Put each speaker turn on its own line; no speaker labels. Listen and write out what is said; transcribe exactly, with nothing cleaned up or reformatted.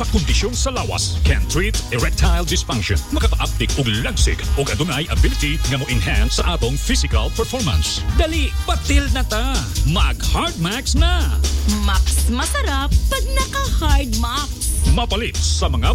makakondisyon sa lawas can treat erectile dysfunction. Makaka-uptik og lagsig o adunay ability nga mo enhance sa atong physical performance. Dali, patil na ta. Mag Hardmax na.
Max masarap pag naka Hardmax.
Mapalit sa mga